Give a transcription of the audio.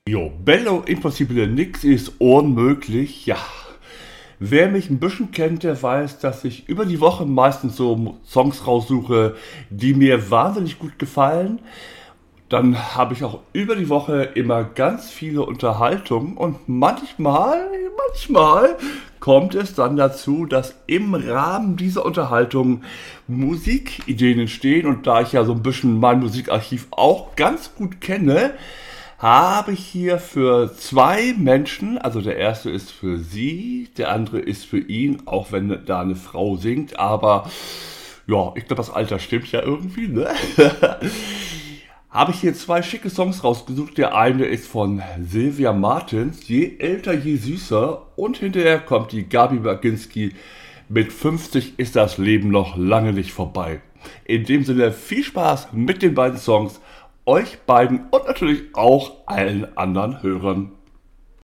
Jo, Bello Impossibile, nix ist unmöglich. Ja, wer mich ein bisschen kennt, der weiß, dass ich über die Woche meistens so Songs raussuche, die mir wahnsinnig gut gefallen. Dann habe ich auch über die Woche immer ganz viele Unterhaltungen und manchmal kommt es dann dazu, dass im Rahmen dieser Unterhaltung Musikideen entstehen und da ich ja so ein bisschen mein Musikarchiv auch ganz gut kenne, habe ich hier für zwei Menschen, also der erste ist für sie, der andere ist für ihn, auch wenn da eine Frau singt, aber ja, ich glaube, das Alter stimmt ja irgendwie, ne? Habe ich hier zwei schicke Songs rausgesucht. Der eine ist von Sylvia Martins, Je älter, je süßer. Und hinterher kommt die Gabi Baginski mit 50 ist das Leben noch lange nicht vorbei. In dem Sinne viel Spaß mit den beiden Songs, euch beiden und natürlich auch allen anderen Hörern.